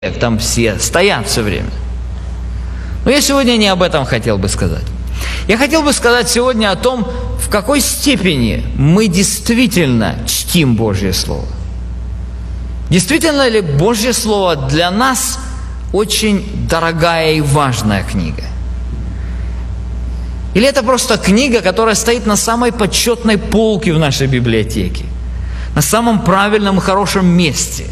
там все стоят все время. Но я сегодня не об этом хотел бы сказать. Я хотел бы сказать сегодня о том, в какой степени мы действительно чтим Божье Слово. Действительно ли Божье Слово для нас очень дорогая и важная книга? Или это просто книга, которая стоит на самой почетной полке в нашей библиотеке, на самом правильном и хорошем месте?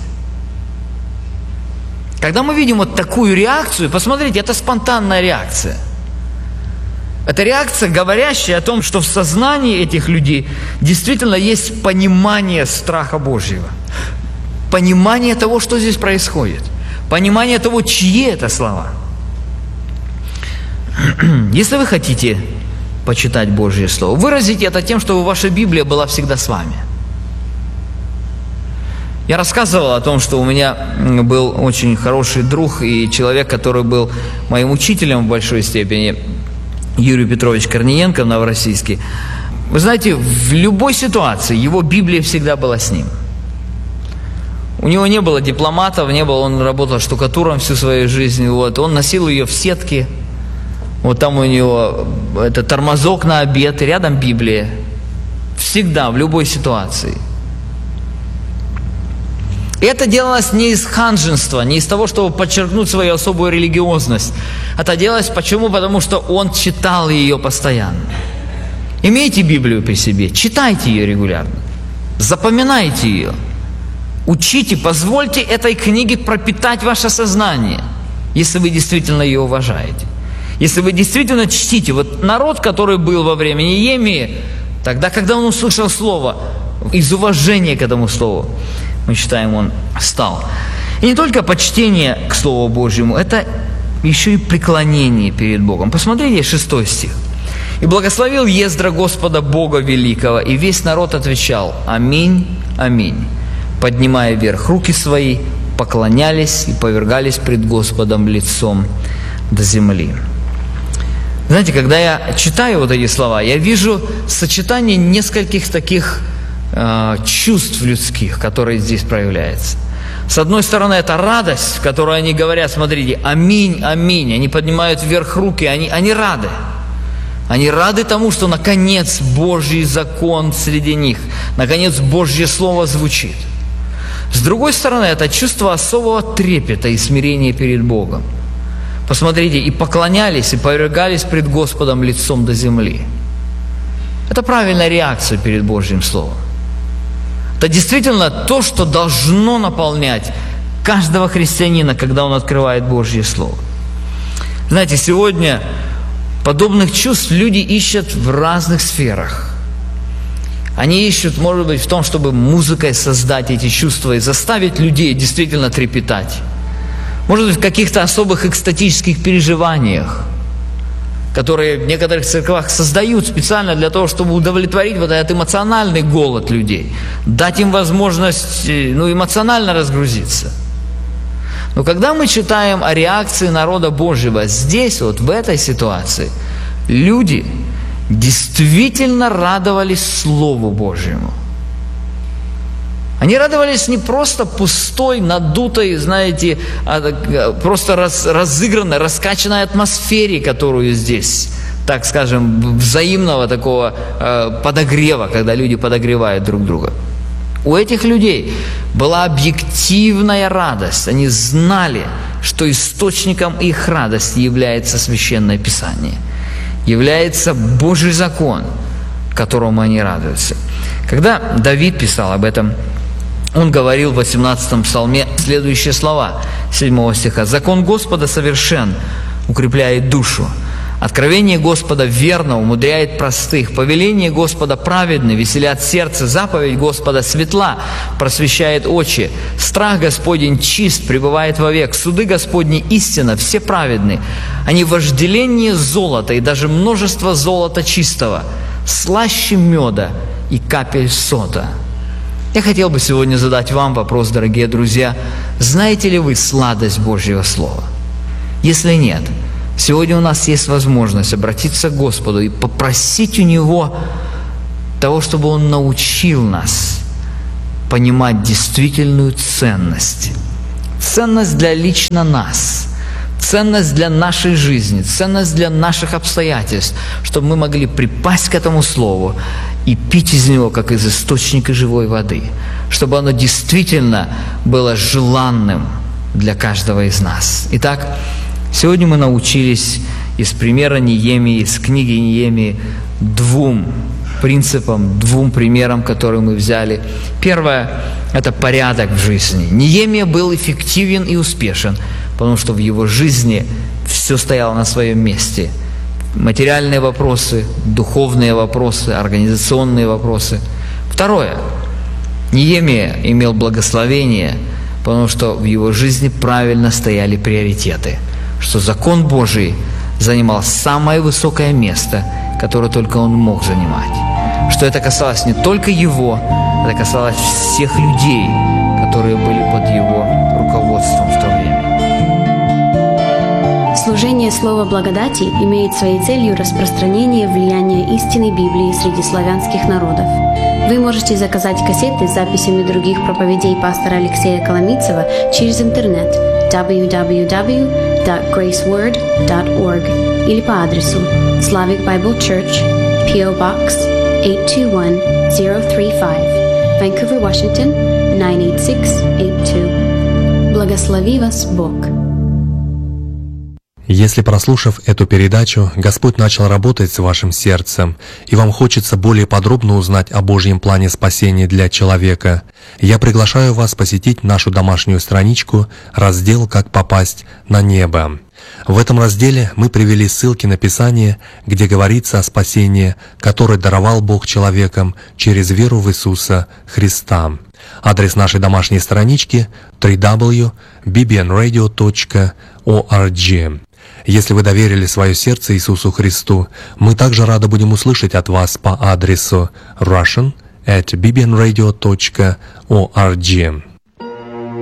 Когда мы видим вот такую реакцию, посмотрите, это спонтанная реакция. Это реакция, говорящая о том, что в сознании этих людей действительно есть понимание страха Божьего, понимание того, что здесь происходит, понимание того, чьи это слова. Если вы хотите почитать Божье Слово, выразите это тем, чтобы ваша Библия была всегда с вами. Я рассказывал о том, что у меня был очень хороший друг и человек, который был моим учителем в большой степени, Юрий Петрович Корниенко, Новороссийский. Вы знаете, в любой ситуации его Библия всегда была с ним. У него не было дипломатов, он работал штукатуром всю свою жизнь. Он носил ее в сетке. Вот там у него это тормозок на обед, и рядом Библия. Всегда, в любой ситуации. И это делалось не из ханжества, не из того, чтобы подчеркнуть свою особую религиозность. Это делалось почему? Потому что он читал ее постоянно. Имейте Библию при себе, читайте ее регулярно, запоминайте ее, учите, позвольте этой книге пропитать ваше сознание, если вы действительно ее уважаете. Если вы действительно чтите. Вот народ, который был во время Неемии, тогда, когда он услышал слово, из уважения к этому слову, мы считаем, он встал. И не только почтение к Слову Божьему, это еще и преклонение перед Богом. Посмотрите 6 стих. «И благословил Ездра Господа Бога Великого, и весь народ отвечал: Аминь, аминь, поднимая вверх руки свои, поклонялись и повергались пред Господом лицом до земли». Знаете, когда я читаю вот эти слова, я вижу сочетание нескольких таких чувств людских, которые здесь проявляются. С одной стороны, это радость, в которой они говорят: смотрите, аминь, аминь. Они поднимают вверх руки, они рады. Они рады тому, что наконец Божий закон среди них, наконец Божье Слово звучит. С другой стороны, это чувство особого трепета и смирения перед Богом. Посмотрите, и поклонялись, и повергались пред Господом лицом до земли. Это правильная реакция перед Божьим Словом. Это действительно то, что должно наполнять каждого христианина, когда он открывает Божье Слово. Знаете, сегодня подобных чувств люди ищут в разных сферах. Они ищут, может быть, в том, чтобы музыкой создать эти чувства и заставить людей действительно трепетать. Может быть, в каких-то особых экстатических переживаниях, которые в некоторых церквах создают специально для того, чтобы удовлетворить вот этот эмоциональный голод людей, дать им возможность эмоционально разгрузиться. Но когда мы читаем о реакции народа Божьего здесь, вот в этой ситуации, люди действительно радовались Слову Божьему. Они радовались не просто пустой, надутой, знаете, просто разыгранной, раскачанной атмосфере, которую здесь, так скажем, взаимного такого подогрева, когда люди подогревают друг друга. У этих людей была объективная радость. Они знали, что источником их радости является Священное Писание, является Божий закон, которому они радуются. Когда Давид писал об этом, он говорил в 18-м псалме следующие слова, 7 стиха. «Закон Господа совершен, укрепляет душу. Откровение Господа верно, умудряет простых. Повеление Господа праведны, веселят сердце. Заповедь Господа светла, просвещает очи. Страх Господень чист, пребывает вовек. Суды Господни истина, все праведны. Они вожделение золота и даже множество золота чистого, слаще меда и капель сота». Я хотел бы сегодня задать вам вопрос, дорогие друзья. Знаете ли вы сладость Божьего Слова? Если нет, сегодня у нас есть возможность обратиться к Господу и попросить у Него того, чтобы Он научил нас понимать действительную ценность ценность для лично нас, ценность для нашей жизни, ценность для наших обстоятельств, чтобы мы могли припасть к этому Слову и пить из него, как из источника живой воды, чтобы оно действительно было желанным для каждого из нас. Итак, сегодня мы научились из примера Неемии, из книги Неемии, двум принципам, двум примерам, которые мы взяли. Первое – это порядок в жизни. Неемия был эффективен и успешен, потому что в его жизни все стояло на своем месте. Материальные вопросы, духовные вопросы, организационные вопросы. Второе – Неемия имел благословение, потому что в его жизни правильно стояли приоритеты, что закон Божий занимал самое высокое место, которое только он мог занимать. Что это касалось не только его, это касалось всех людей, которые были под его руководством в то время. Служение Слова Благодати имеет своей целью распространение влияния истинной Библии среди славянских народов. Вы можете заказать кассеты с записями других проповедей пастора Алексея Коломийцева через интернет www.graceword.org или по адресу Slavic Bible Church, P.O. Box 821035, Vancouver, Washington 98682. Благослови вас Бог. Если, прослушав эту передачу, Господь начал работать с вашим сердцем, и вам хочется более подробно узнать о Божьем плане спасения для человека, я приглашаю вас посетить нашу домашнюю страничку, раздел «Как попасть на небо». В этом разделе мы привели ссылки на Писание, где говорится о спасении, которое даровал Бог человекам через веру в Иисуса Христа. Адрес нашей домашней странички www.bbnradio.org. Если вы доверили свое сердце Иисусу Христу, мы также рады будем услышать от вас по адресу russian@bbnradio.org.